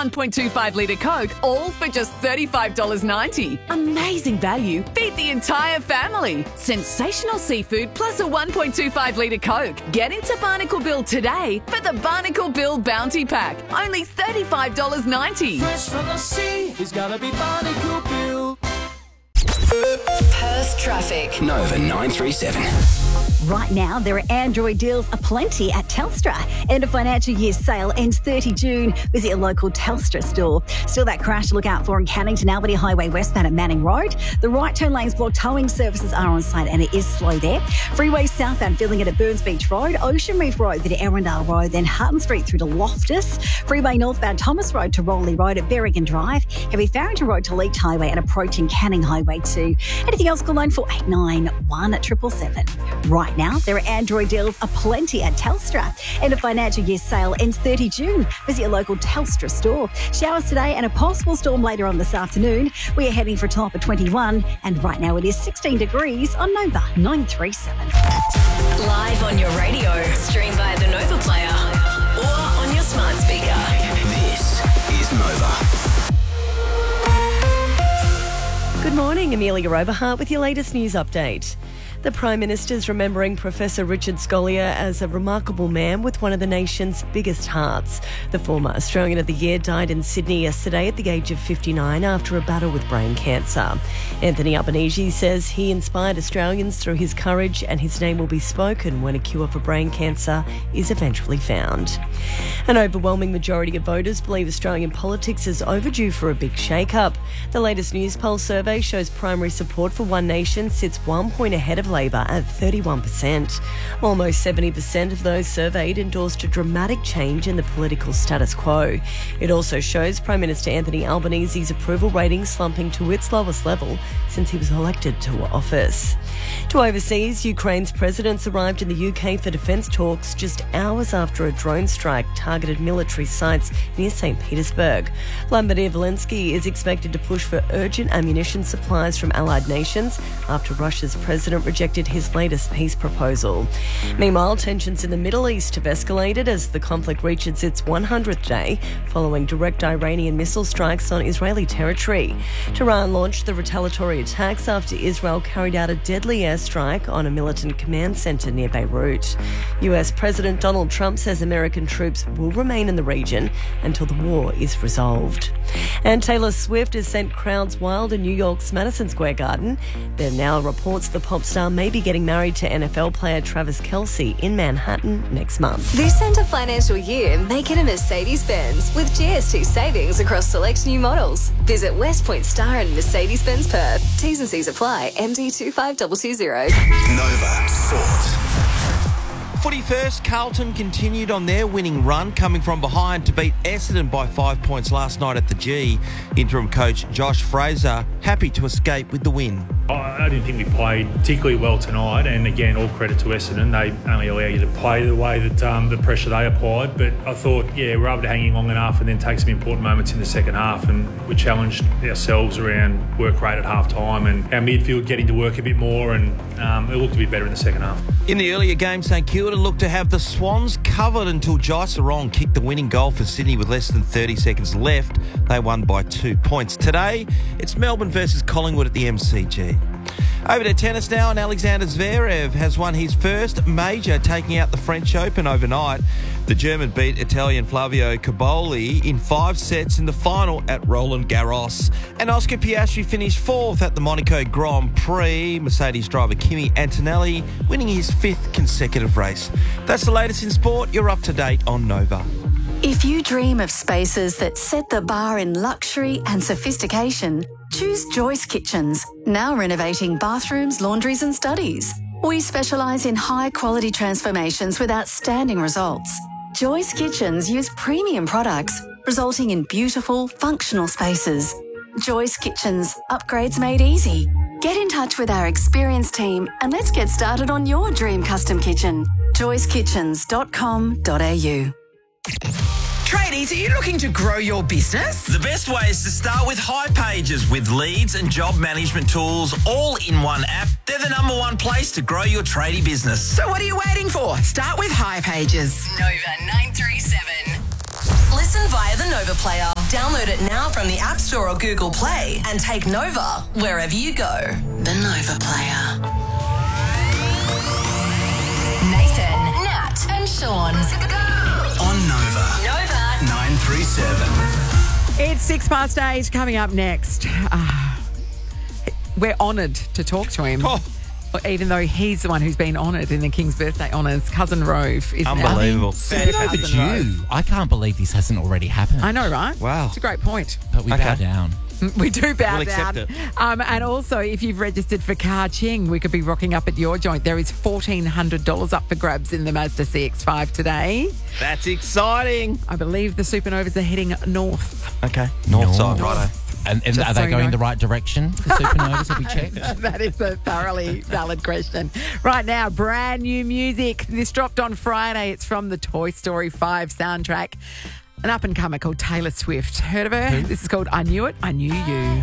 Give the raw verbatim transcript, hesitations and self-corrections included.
one point two five litre Coke, all for just thirty-five dollars ninety. Amazing value. Feed the entire family. Sensational seafood plus a one point two five litre Coke. Get into Barnacle Bill today for the Barnacle Bill Bounty Pack. Only thirty-five dollars ninety. Fresh from the sea, it's gotta be Barnacle Bill. Perth traffic. Nova nine three seven. Right now, there are Android deals aplenty at Telstra. End of financial year sale ends thirty June. Visit your local Telstra store. Still that crash to look out for in Cannington Albany Highway westbound at Manning Road. The right turn lanes blocked. Towing services are on site and it is slow there. Freeway southbound filling it at Burns Beach Road, Ocean Reef Road through to Arundel Road, then Hutton Street through to Loftus. Freeway northbound Thomas Road to Rowley Road at Berrigan Drive. Heavy Farrington Road to Leach Highway and approaching Canning Highway too. Anything else, call nine four eight nine one seven seven seven. Right now, there are Android deals aplenty at Telstra. End of financial year sale ends thirty June. Visit your local Telstra store. Showers today and a possible storm later on this afternoon. We are heading for a top of twenty-one, and right now it is sixteen degrees on Nova nine three seven. Live on your radio, stream via the Nova Player or on your smart speaker. This is Nova. Good morning, Amelia Oberhart with your latest news update. The Prime Minister's remembering Professor Richard Scolyer as a remarkable man with one of the nation's biggest hearts. The former Australian of the Year died in Sydney yesterday at the age of fifty-nine after a battle with brain cancer. Anthony Albanese says he inspired Australians through his courage, and his name will be spoken when a cure for brain cancer is eventually found. An overwhelming majority of voters believe Australian politics is overdue for a big shake-up. The latest Newspulse survey shows primary support for One Nation sits one point ahead of Labor at thirty-one percent. Almost seventy percent of those surveyed endorsed a dramatic change in the political status quo. It also shows Prime Minister Anthony Albanese's approval rating slumping to its lowest level since he was elected to office. To overseas, Ukraine's presidents arrived in the U K for defence talks just hours after a drone strike targeted military sites near Saint Petersburg. Vladimir Zelensky is expected to push for urgent ammunition supplies from allied nations after Russia's president rejected his latest peace proposal. Meanwhile, tensions in the Middle East have escalated as the conflict reaches its one hundredth day following direct Iranian missile strikes on Israeli territory. Tehran launched the retaliatory attacks after Israel carried out a deadly airstrike on a militant command centre near Beirut. U S President Donald Trump says American troops will remain in the region until the war is resolved. And Taylor Swift has sent crowds wild in New York's Madison Square Garden. There are now reports the pop star may be getting married to N F L player Travis Kelce in Manhattan next month. This end of financial year, make it a Mercedes-Benz with G S T savings across select new models. Visit West Point Star and Mercedes-Benz Perth. T's and C's apply. M D two five two two zero. Nova Sport. Footy first, Carlton continued on their winning run, coming from behind to beat Essendon by five points last night at the G. Interim coach Josh Fraser happy to escape with the win. I didn't think we played particularly well tonight, and again, all credit to Essendon. They only allow you to play the way that um, the pressure they applied. But I thought, yeah, we're able to hang in long enough and then take some important moments in the second half, and we challenged ourselves around work rate at half time and our midfield getting to work a bit more, and um, it looked to be better in the second half. In the earlier game, St Kilda looked to have the Swans covered until Jai Sarong kicked the winning goal for Sydney with less than thirty seconds left. They won by two points. Today, it's Melbourne versus Collingwood at the M C G. Over to tennis now, and Alexander Zverev has won his first major, taking out the French Open overnight. The German beat Italian Flavio Cobolli in five sets in the final at Roland Garros. And Oscar Piastri finished fourth at the Monaco Grand Prix. Mercedes driver Kimi Antonelli winning his fifth consecutive race. That's the latest in sport. You're up to date on Nova. If you dream of spaces that set the bar in luxury and sophistication, choose Joyce Kitchens, now renovating bathrooms, laundries and studies. We specialise in high-quality transformations with outstanding results. Joyce Kitchens use premium products, resulting in beautiful, functional spaces. Joyce Kitchens, upgrades made easy. Get in touch with our experienced team and let's get started on your dream custom kitchen. joyce kitchens dot com dot a u. Tradies, are you looking to grow your business? The best way is to start with Hipages. With leads and job management tools all in one app, they're the number one place to grow your tradie business. So what are you waiting for? Start with Hipages. Nova nine three seven. Listen via the Nova Player. Download it now from the App Store or Google Play and take Nova wherever you go. The Nova Player. Nathan, Nat and Sean. On Nova. Nova. nine three seven. It's six past eight. Coming up next. Uh, we're honoured to talk to him. Oh. Even though he's the one who's been honoured in the King's Birthday Honours. Cousin Rove is Unbelievable. Now Get over you. I can't believe this hasn't already happened. I know, right? Wow. It's a great point. But we Okay. bow down. We do bow We'll down. accept it. Um, and also, if you've registered for Car Ching, we could be rocking up at your joint. There is fourteen hundred dollars up for grabs in the Mazda C X five today. That's exciting. I believe the Supernovas are heading north. Okay. North side, North. righto. And, and Just are so they you going know. the right direction? The Supernovas, have we checked? That is a thoroughly valid question. Right now, brand new music. This dropped on Friday. It's from the Toy Story five soundtrack. An up-and-comer called Taylor Swift. Heard of her? This is called I Knew It, I Knew You.